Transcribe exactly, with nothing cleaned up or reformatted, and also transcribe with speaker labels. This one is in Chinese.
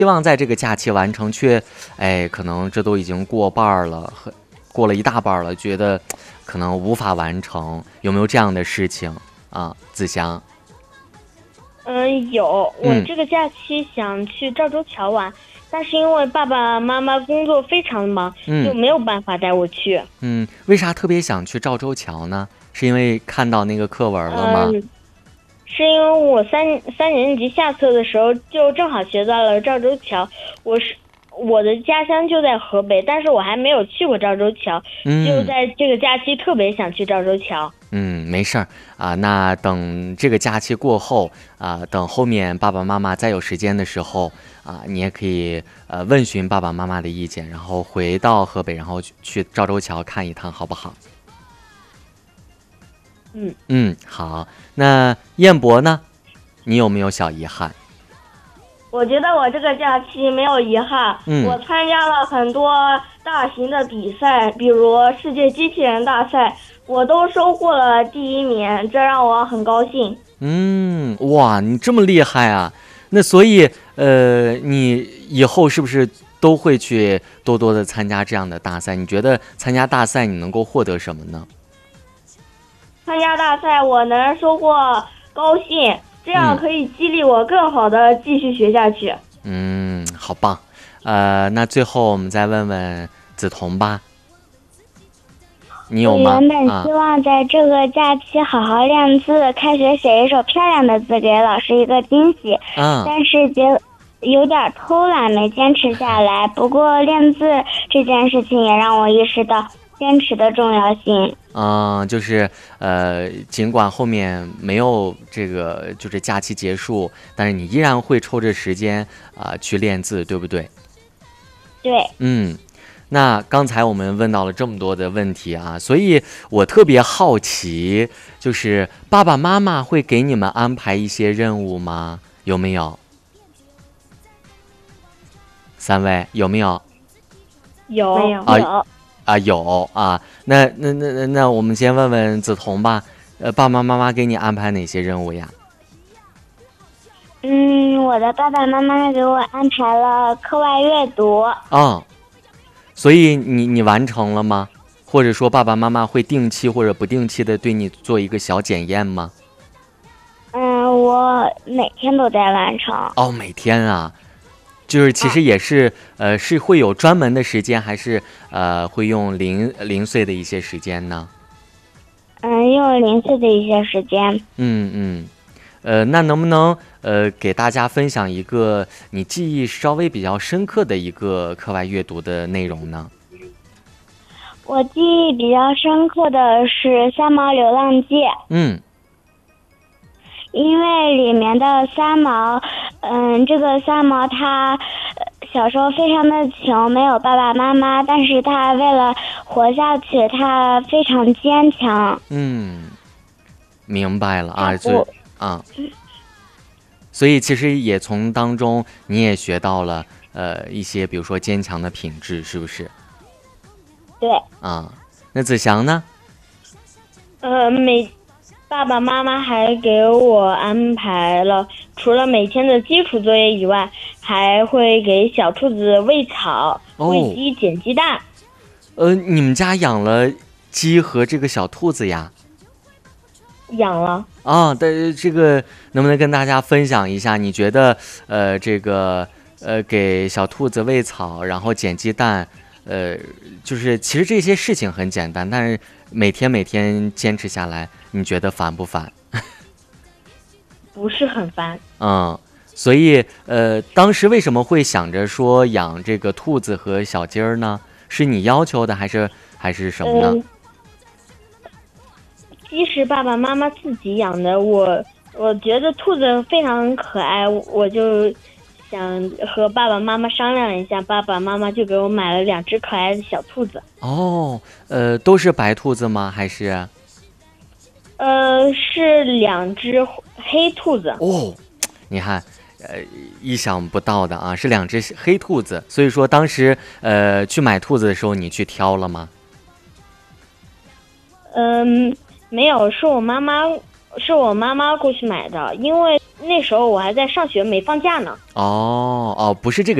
Speaker 1: 希望在这个假期完成，却哎，可能这都已经过半儿了，很过了一大半了，觉得可能无法完成，有没有这样的事情啊？子祥。
Speaker 2: 嗯，有。我
Speaker 1: 嗯
Speaker 2: 这个假期想去赵州桥玩，但是因为爸爸妈妈工作非常忙，就
Speaker 1: 嗯
Speaker 2: 没有办法带我去。
Speaker 1: 嗯，为啥特别想去赵州桥呢？是因为看到那个课文了吗？
Speaker 2: 嗯，是因为我三三年级下册的时候就正好学到了赵州桥。我是我的家乡就在河北，但是我还没有去过赵州桥，
Speaker 1: 嗯
Speaker 2: 就在这个假期特别想去赵州桥。
Speaker 1: 嗯，没事儿啊。那等这个假期过后啊，等后面爸爸妈妈再有时间的时候啊，你也可以呃问询爸爸妈妈的意见，然后回到河北，然后去去赵州桥看一趟，好不好？
Speaker 2: 嗯
Speaker 1: 嗯，好。那燕博呢？你有没有小遗憾？
Speaker 2: 我觉得我这个假期没有遗憾，
Speaker 1: 嗯
Speaker 2: 我参加了很多大型的比赛，比如世界机器人大赛，我都收获了第一名，这让我很高兴。
Speaker 1: 嗯，哇，你这么厉害啊！那所以呃，你以后是不是都会去多多的参加这样的大赛？你觉得参加大赛你能够获得什么呢？
Speaker 2: 参加大赛我能收获高兴，这样
Speaker 1: 嗯
Speaker 2: 可以激励我更好的继续学下去。
Speaker 1: 嗯，好棒。呃，那最后我们再问问梓潼吧，你有
Speaker 3: 我
Speaker 1: 吗？啊
Speaker 3: 原本希望在这个假期好好练字，开学写一手漂亮的字，给老师一个惊喜。
Speaker 1: 啊
Speaker 3: 但是结有点偷懒，没坚持下来。不过练字这件事情也让我意识到坚持的重要性。
Speaker 1: 嗯，就是呃，尽管后面没有这个就是假期结束，但是你依然会抽着时间啊、去练字，对不对？
Speaker 3: 对，
Speaker 1: 嗯，那刚才我们问到了这么多的问题啊，所以我特别好奇，就是爸爸妈妈会给你们安排一些任务吗？有没有？三位有没有？
Speaker 2: 有
Speaker 3: 没有
Speaker 1: 啊
Speaker 3: 有。
Speaker 1: 啊，有啊。那那那那那，我们先问问梓潼吧。呃，爸爸妈妈给你安排哪些任务呀？
Speaker 3: 嗯，我的爸爸妈妈给我安排了课外阅读。
Speaker 1: 啊、所以你你完成了吗？或者说爸爸妈妈会定期或者不定期的对你做一个小检验吗？
Speaker 3: 嗯，我每天都在完成。
Speaker 1: 哦，每天啊，就是其实也是、呃，是会有专门的时间，还是呃会用零零碎的一些时间呢？
Speaker 3: 嗯，用零碎的一些时间。
Speaker 1: 嗯嗯，呃，那能不能呃给大家分享一个你记忆稍微比较深刻的一个课外阅读的内容呢？
Speaker 3: 我记忆比较深刻的是《三毛流浪记》。
Speaker 1: 嗯
Speaker 3: 因为里面的三毛，嗯，这个三毛他呃小时候非常的穷，没有爸爸妈妈，但是他为了活下去，他非常坚强。
Speaker 1: 嗯，明白了啊，
Speaker 3: 他
Speaker 1: 所以
Speaker 3: 不
Speaker 1: 啊，所以其实也从当中你也学到了呃一些，比如说坚强的品质，是不是？
Speaker 3: 对，
Speaker 1: 啊，那子祥呢？
Speaker 2: 呃，每爸爸妈妈还给我安排了，除了每天的基础作业以外，还会给小兔子喂草、
Speaker 1: 哦
Speaker 2: 喂鸡、捡鸡蛋。
Speaker 1: 呃，你们家养了鸡和这个小兔子呀？
Speaker 2: 养了。
Speaker 1: 啊，但这个能不能跟大家分享一下？你觉得呃这个呃给小兔子喂草，然后捡鸡蛋，呃，就是其实这些事情很简单，但是每天每天坚持下来，你觉得烦不烦？
Speaker 2: 不是很烦。
Speaker 1: 嗯，所以呃，当时为什么会想着说养这个兔子和小鸡儿呢？是你要求的，还是还是什么呢？
Speaker 2: 嗯，鸡是爸爸妈妈自己养的，我我觉得兔子非常可爱，我就想和爸爸妈妈商量一下，爸爸妈妈就给我买了两只可爱的小兔子。
Speaker 1: 哦，呃，都是白兔子吗？还是？
Speaker 2: 呃，是两只黑兔子。
Speaker 1: 哦，你看，呃，意想不到的啊，是两只黑兔子。所以说当时呃去买兔子的时候，你去挑了吗？
Speaker 2: 嗯，没有，是我妈妈，是我妈妈过去买的，因为那时候我还在上学，没放假呢。
Speaker 1: 哦哦，不是这个